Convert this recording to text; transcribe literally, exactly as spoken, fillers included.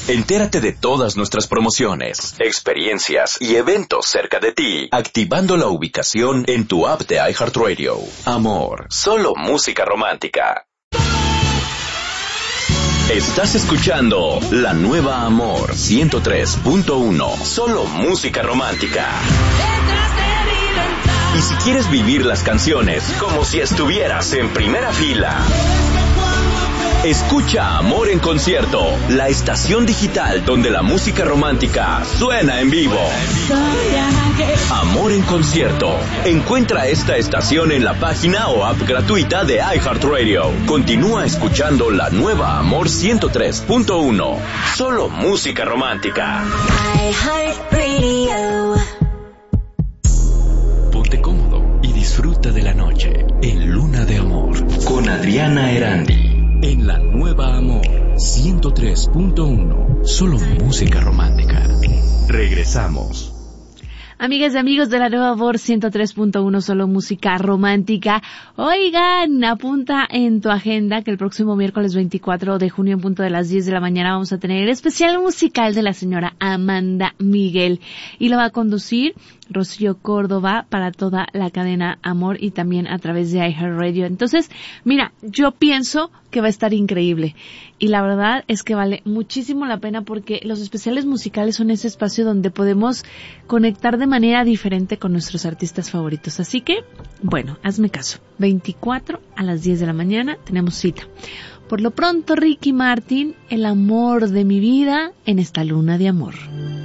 Entérate de todas nuestras promociones, experiencias y eventos cerca de ti, activando la ubicación en tu app de iHeartRadio. Amor, solo música romántica. Estás escuchando La Nueva Amor ciento tres punto uno, solo música romántica. Y si quieres vivir las canciones como si estuvieras en primera fila, escucha Amor en Concierto, la estación digital donde la música romántica suena en vivo. Amor en Concierto. Encuentra esta estación en la página o app gratuita de iHeartRadio. Continúa escuchando La Nueva Amor ciento tres punto uno, solo música romántica. iHeartRadio. Ponte cómodo y disfruta de la noche en Luna de Amor con Adriana Erandi. En La Nueva Amor ciento tres punto uno, solo música romántica. Regresamos. Amigas y amigos de La Nueva Amor ciento tres punto uno, solo música romántica. Oigan, apunta en tu agenda que el próximo miércoles veinticuatro de junio en punto de las diez de la mañana vamos a tener el especial musical de la señora Amanda Miguel. Y lo va a conducir Rocío Córdoba para toda la cadena Amor y también a través de iHeartRadio. Entonces, mira, yo pienso que va a estar increíble. Y la verdad es que vale muchísimo la pena porque los especiales musicales son ese espacio donde podemos conectar de manera diferente con nuestros artistas favoritos. Así que, bueno, hazme caso. veinticuatro a las diez de la mañana tenemos cita. Por lo pronto, Ricky Martin, el amor de mi vida en esta luna de amor.